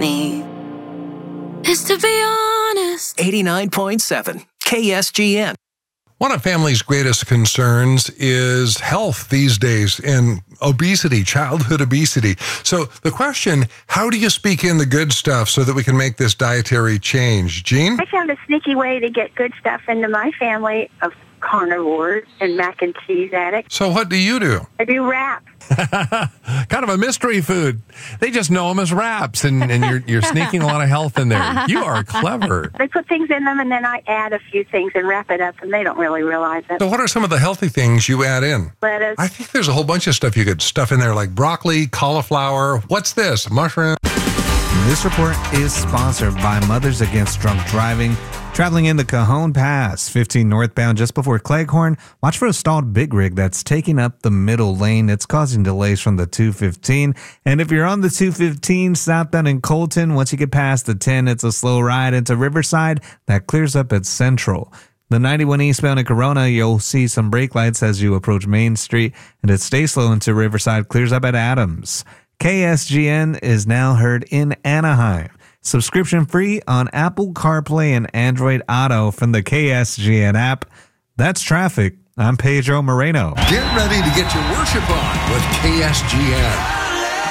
me is to be honest. 89.7 KSGN. One of family's greatest concerns is health these days and obesity, childhood obesity. So the question, how do you speak in the good stuff so that we can make this dietary change? Jean? I found a sneaky way to get good stuff into my family of carnivores and mac and cheese addicts. So what do you do? I do wraps. Kind of a mystery food. They just know them as wraps, and you're sneaking a lot of health in there. You are clever. They put things in them, and then I add a few things and wrap it up, and they don't really realize it. So what are some of the healthy things you add in? Lettuce. I think there's a whole bunch of stuff you could stuff in there, like broccoli, cauliflower. What's this? Mushroom? This report is sponsored by Mothers Against Drunk Driving. Traveling in the Cajon Pass, 15 northbound just before Cleghorn, watch for a stalled big rig that's taking up the middle lane. It's causing delays from the 215. And if you're on the 215 southbound in Colton, once you get past the 10, it's a slow ride into Riverside. That clears up at Central. The 91 eastbound in Corona, you'll see some brake lights as you approach Main Street, and it stays slow into Riverside, clears up at Adams. KSGN is now heard in Anaheim. Subscription free on Apple CarPlay and Android Auto from the KSGN app. That's traffic. I'm Pedro Moreno. Get ready to get your worship on with KSGN.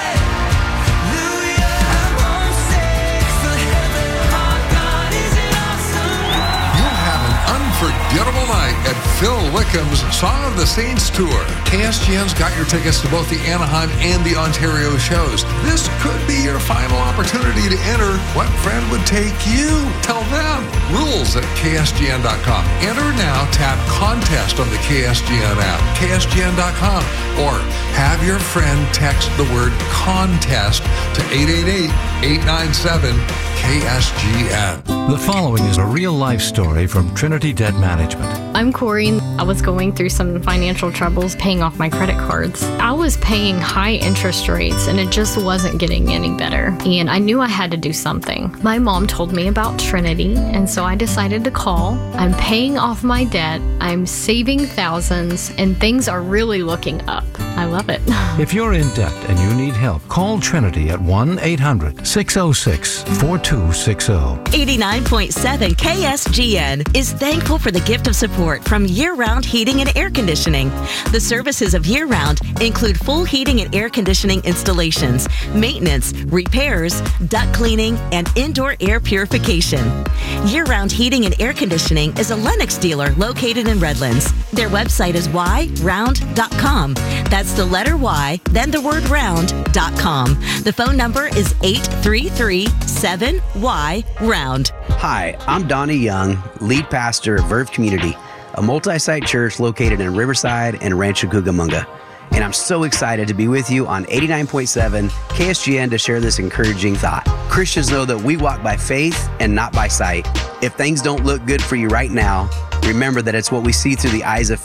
Unforgettable night at Phil Wickham's Song of the Saints Tour. KSGN's got your tickets to both the Anaheim and the Ontario shows. This could be your final opportunity to enter. What friend would take you? Tell them. Rules at KSGN.com. Enter now. Tap Contest on the KSGN app, KSGN.com, or have your friend text the word contest to 888-897-KSGN. The following is a real-life story from Trinity Debt Management. I'm Corey. I was going through some financial troubles paying off my credit cards. I was paying high interest rates and it just wasn't getting any better. And I knew I had to do something. My mom told me about Trinity, and so I decided to call. I'm paying off my debt. I'm saving thousands, and things are really looking up. I love it. If you're in debt and you need help, call Trinity at 1-800-606-4260. 89.7 KSGN is thankful for the gift of support from Year Round Heating and Air Conditioning. The services of Year Round include full heating and air conditioning installations, maintenance, repairs, duct cleaning, and indoor air purification. Year Round Heating and Air Conditioning is a Lennox dealer located in Redlands. Their website is yround.com. That's the letter Y, then the word round.com. The phone number is 833-7Y-ROUND. Hi, I'm Donnie Young, lead pastor of Verve Community, a multi-site church located in Riverside and Rancho Cucamonga. And I'm so excited to be with you on 89.7 KSGN to share this encouraging thought. Christians know that we walk by faith and not by sight. If things don't look good for you right now, remember that it's what we see through the eyes of